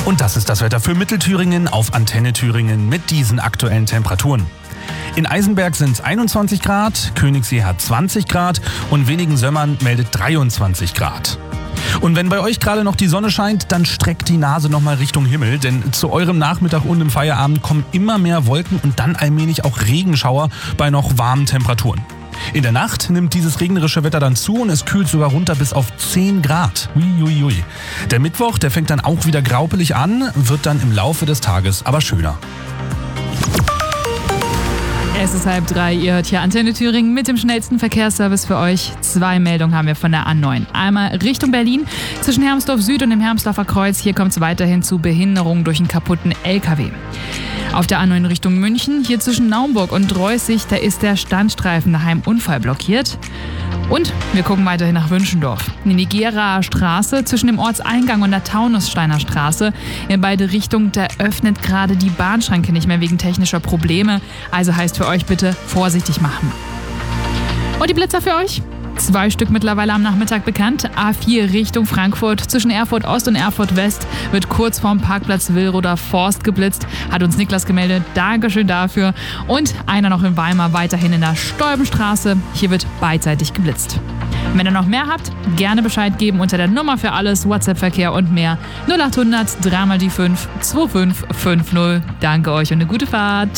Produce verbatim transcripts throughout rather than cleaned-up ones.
Und das ist das Wetter für Mittelthüringen auf Antenne Thüringen mit diesen aktuellen Temperaturen. In Eisenberg sind es einundzwanzig Grad, Königssee hat zwanzig Grad und Wenigen-Sömmern meldet dreiundzwanzig Grad. Und wenn bei euch gerade noch die Sonne scheint, dann streckt die Nase nochmal Richtung Himmel, denn zu eurem Nachmittag und im Feierabend kommen immer mehr Wolken und dann allmählich auch Regenschauer bei noch warmen Temperaturen. In der Nacht nimmt dieses regnerische Wetter dann zu und es kühlt sogar runter bis auf zehn Grad. Uiuiui. Der Mittwoch, der fängt dann auch wieder graupelig an, wird dann im Laufe des Tages aber schöner. Es ist halb drei, ihr hört hier Antenne Thüringen mit dem schnellsten Verkehrsservice für euch. Zwei Meldungen haben wir von der A neun. Einmal Richtung Berlin, zwischen Hermsdorf Süd und dem Hermsdorfer Kreuz. Hier kommt es weiterhin zu Behinderungen durch einen kaputten L K W. Auf der A neun Richtung München, hier zwischen Naumburg und Dreußig, da ist der Standstreifen daheim unfallblockiert. Und wir gucken weiterhin nach Wünschendorf. Die Nigeraer Straße zwischen dem Ortseingang und der Taunussteiner Straße. In beide Richtungen, da öffnet gerade die Bahnschranke nicht mehr wegen technischer Probleme. Also heißt für euch bitte vorsichtig machen. Und die Blitzer für euch? Zwei Stück mittlerweile am Nachmittag bekannt. A vier Richtung Frankfurt zwischen Erfurt Ost und Erfurt West wird kurz vorm Parkplatz Willroder Forst geblitzt. Hat uns Niklas gemeldet. Dankeschön dafür. Und einer noch in Weimar, weiterhin in der Stolbenstraße. Hier wird beidseitig geblitzt. Wenn ihr noch mehr habt, gerne Bescheid geben unter der Nummer für alles, WhatsApp-Verkehr und mehr. null acht hundert drei mal die fünf zwei fünf fünf null. Danke euch und eine gute Fahrt.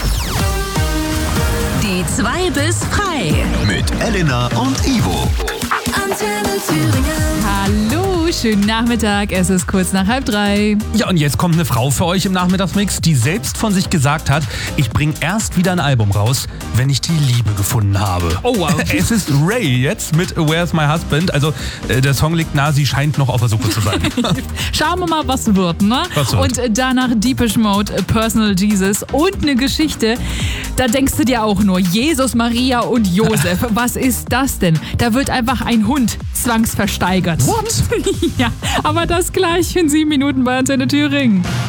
Die zwei bis frei. Mit Elena und Ivo. Antenne Thüringen. Hallo, schönen Nachmittag. Es ist kurz nach halb drei. Ja, und jetzt kommt eine Frau für euch im Nachmittagsmix, die selbst von sich gesagt hat, ich bringe erst wieder ein Album raus, wenn ich die Liebe gefunden habe. Oh wow. Es ist Ray jetzt mit Where's My Husband. Also äh, der Song liegt nahe, sie scheint noch auf der Suche zu sein. Schauen wir mal, was wird, ne? Was wird? Und danach Depeche Mode, Personal Jesus und eine Geschichte. Da denkst du dir auch nur, Jesus, Maria und Josef. Was ist das denn? Da wird einfach ein Hund zwangsversteigert. What? Ja, aber das gleich in sieben Minuten bei Antenne Thüringen.